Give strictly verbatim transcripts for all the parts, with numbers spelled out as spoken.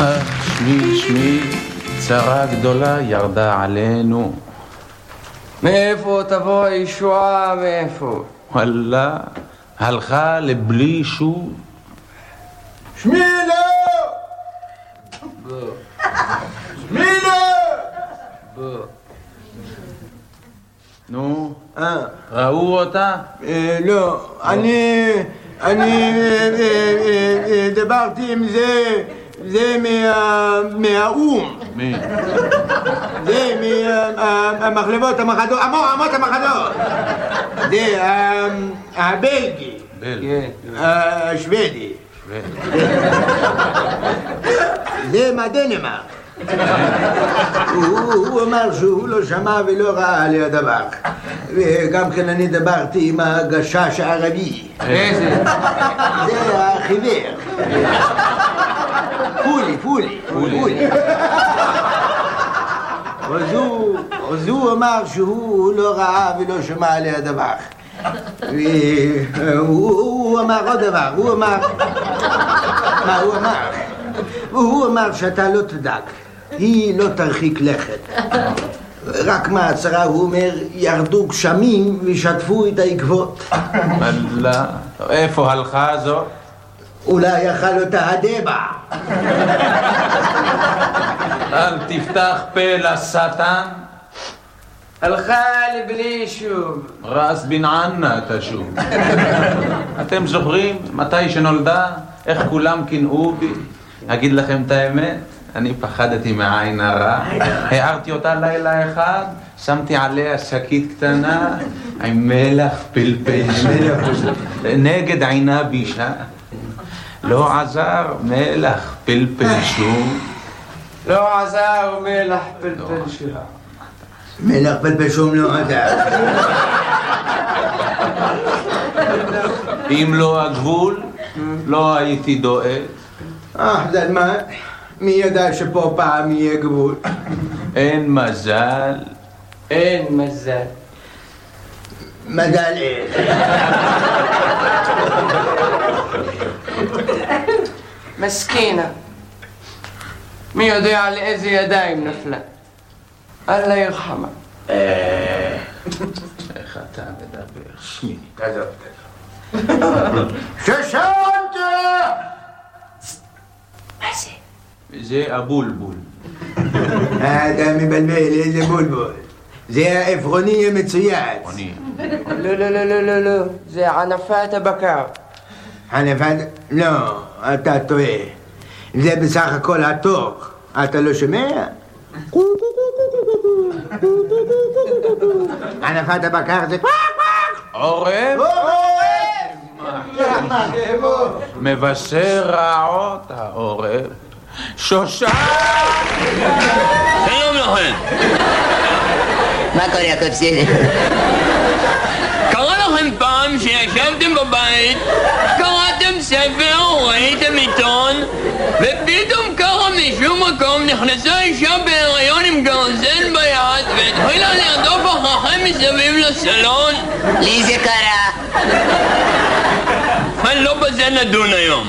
שמי, שמי, צרה גדולה ירדה עלינו. מאיפה תבוא הישועה? מאיפה? וואלה, הלכה לבלי שוב. שמי לא! בוא. שמי לא! בוא. נו, אה, ראו אותה? אה, לא, אני... אני דיברתי עם זה... זה מהאום. מי? זה מהמחלבות המחדות, אמות המחדות. זה הבלגי. בלגי. השוודי. זה מהדנמרק. הוא אמר שהוא לא שמע ולא ראה על הדבר. וגם כן אני דיברתי עם הגשש הערבי. איזה? זה החיוור. פולי, פולי, פולי. אז הוא אמר שהוא לא ראה ולא שמע על הדבר. והוא אמר עוד דבר, הוא אמר... מה הוא אמר? והוא אמר שאתה לא תדאג, היא לא תרחיק לכת. רק מהצרה הוא אומר, ירדו גשמים ושטפו את העקבות. וואלה, איפה הלכה זו? אולי יאכל אותה הדבע. אל תפתח פה לשטן. הלכה לבלי שוב. רס בן ענה תשוב. אתם זוכרים מתי שנולדה? איך כולם קינאו בי? אגיד לכם את האמת? אני פחדתי מהעין הרע. הערתי אותה לילה אחד, שמתי עליה שקית קטנה עם מלח פלפל נגד עינה בישה. לא עזר מלח פלפל שום. לא עזר מלח פלפל שום. מלח פלפל שום לא עזר. אם לא הגבול, לא הייתי דואג. אה, זלמן, מי ידע שפה פעם יהיה גבול? אין מזל. אין מזל. מזל איך. מסכינה. מי יודע על איזה ידיים נפלה? אללה ירחמה. איך אתה מדבר? שמי. תעזוב, תעזוב. שושנת! מה זה? זה הבולבול. אתה מבלבל, איזה בולבול. זה העפרוני המצויץ. עוני. לא, לא, לא, לא, לא, לא. זה ענפת הבקר. ענפת? לא, אתה טועה. זה בסך הכל התוך. אתה לא שומע? ענפת הבקר זה... עורב? מבשר רעות העורב. שושן! שלום לכם. מה קורה יעקב סלע? קרה לכם פעם שישבתם בבית, קראתם ספר או ראיתם עיתון, ופתאום ככה משום מקום נכנסה אישה בהיריון עם גרזן ביד והתחילה לרדוף אחריכם מסביב לסלון? לי זה קרה. אבל לא בזה נדון היום.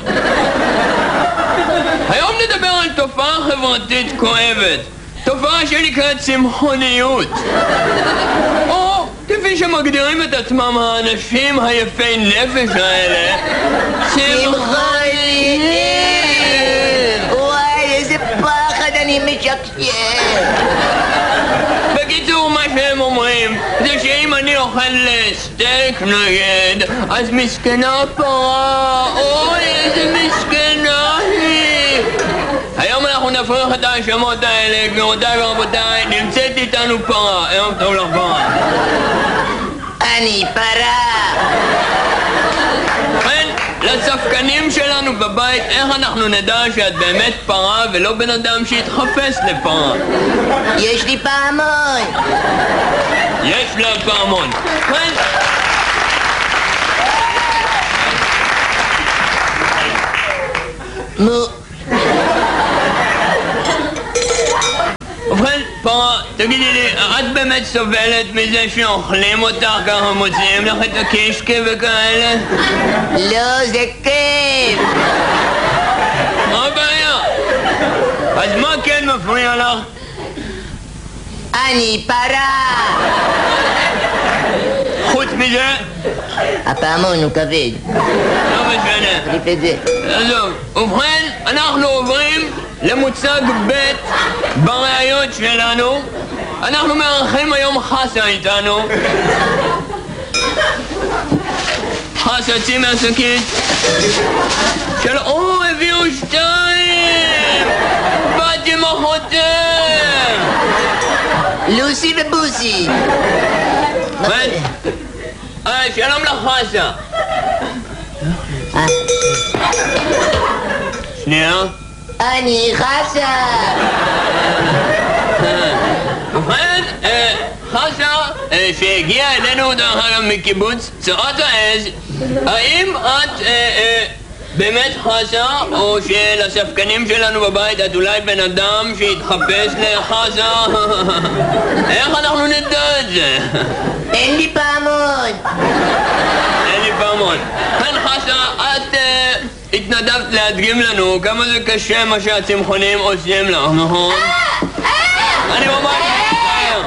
היום נדבר על תופעה חברתית כואבת, תופעה שנקראת צמחוניות, או כפי שמגדירים את עצמם האנשים היפי נפש האלה, צמחונים. וואי, איזה פחד, אני משקשק. בקיצור, מה שהם אומרים זה שאם אני אוכל סטייק נגד, אז מסכנה פרה, אוי איזה מסכנה היא. היום אנחנו נפריך את ההאשמות האלה, גבירותיי ורבותיי. נמצאת איתנו פרה. ערב טוב לך פרה. אני פרה. כן, לספקנים שלנו בבית, איך אנחנו נדע שאת באמת פרה ולא בן אדם שהתחפש לפרה? יש לי פעמון. יש לה פעמון. כן. מו. ובכן, פרה, תגידי לי, את באמת סובלת מזה שאוכלים אותך ככה, מוציאים לך את הקישקה וכאלה? לא, זה כיף. מה הבעיה? אז מה כן מפריע לך? אני פרה! חוץ מזה? הפעמון הוא כבד. לא משנה. תחליף את זה. עזוב. ובכן, אנחנו עוברים למוצג ב' בראיות שלנו. אנחנו מארחים היום חסה איתנו. חסה, צאי מהשקית. של... או, הביאו שתיים! באתי עם החותם! לוסי ובוסי. אה, שלום לך חסה. שנייה. אני חסה. ובכן, חסה, שהגיעה אלינו דרך אגב מקיבוץ צורת העז, האם את באמת חסה, או שלספקנים שלנו בבית את אולי בן אדם שהתחפש לחסה? איך אנחנו נדע את זה? אין לי פעמון. אין לי פעמון. כן חסה, את התנדבת להדגים לנו כמה זה קשה מה שהצמחונים עושים לך, נכון? אני ממש מצטער.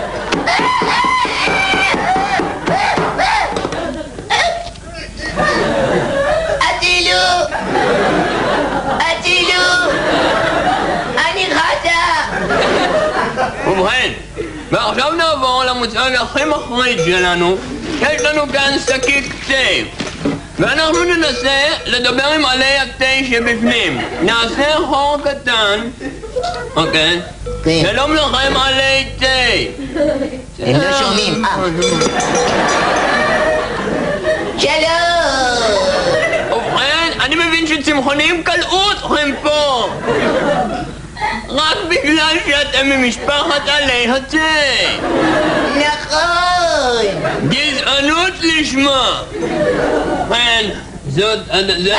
אטילו! אטילו! אני חסה! ובכן, ועכשיו נעבור למוצג הכי מחריד שלנו. יש לנו כאן שקית תה, ואנחנו ננסה לדבר עם עלי התה שבפנים. נעשה חור קטן. אוקיי? כן. שלום לכם עלי תה. הם לא שומעים. שלום! ובכן, אני מבין שצמחונים קלעו אתכם פה רק בגלל שאתם ממשפחת עלי התה. נכון! גזענות לשמה. ובכן, זאת... זה...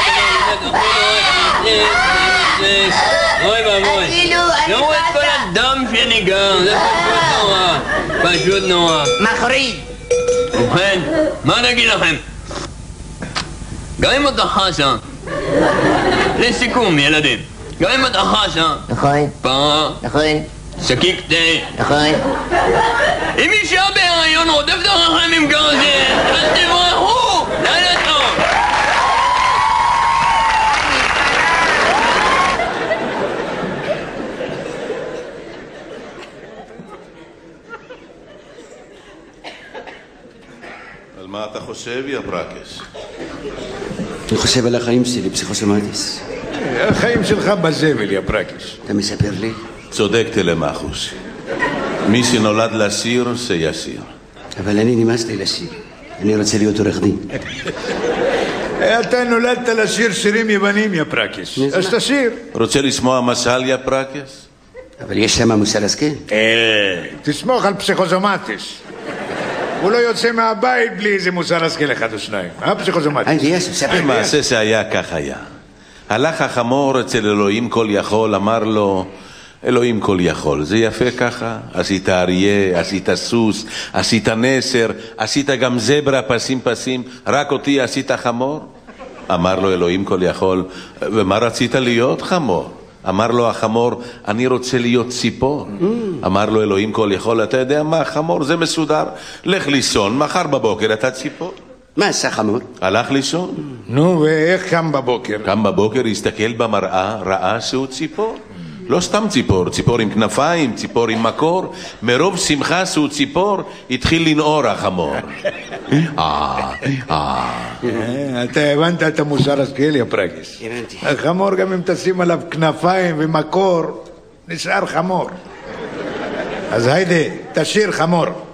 אוי ואבוי. תראו את כל הדם שניגר, זה פשוט נורא. פשוט נורא. מחריד. ובכן, מה נגיד לכם? גם אם אתה חסה, לסיכום ילדים, גם אם אתה חסה, נכון. פרה, נכון. שקיק תה, נכון. אם אישה בהיריון רודפת אחריכם עם גרזן, אז תברחו! לילה טוב! על מה אתה חושב, יא ברקס? אני חושב על החיים שלי, פסיכוסומטיס. החיים שלך בזבל, יא ברקס. אתה מספר לי? צודק תלמחוס. מי שנולד לשיר, שישיר. אבל אני נמאס לי לשיר. אני רוצה להיות עורך דין. אתה נולדת לשיר שירים יוונים, יא ברקס. אז תשיר. רוצה לשמוע משל, יא ברקס? אבל יש שם מוסר השכל. תסמוך על פסיכוסומטיס. הוא לא יוצא מהבית בלי איזה מוסר השכל אחד או שניים. אה, פסיכוסומטיס? היי, ליאס, ספר. מעשה שהיה כך היה. הלך החמור אצל אלוהים כל יכול, אמר לו, אלוהים כל יכול, זה יפה ככה? עשית אריה, עשית סוס, עשית נסר, עשית גם זברה פסים פסים, רק אותי עשית חמור? אמר לו אלוהים כל יכול, ומה רצית להיות חמור? אמר לו החמור, אני רוצה להיות ציפור. אמר לו אלוהים כל יכול, אתה יודע מה, חמור זה מסודר, לך לישון, מחר בבוקר אתה ציפור. מה עשה חמור? הלך לישון. נו, ואיך קם בבוקר? קם בבוקר, הסתכל במראה, ראה שהוא ציפור. לא סתם ציפור, ציפור עם כנפיים, ציפור עם מקור. מרוב שמחה שהוא ציפור, התחיל לנעור החמור. אה, אה. אתה הבנת את המוסר השכל, יא ברקס. הבנתי. החמור, גם אם תשים עליו כנפיים ומקור, נשאר חמור. אז היידה, תשיר חמור.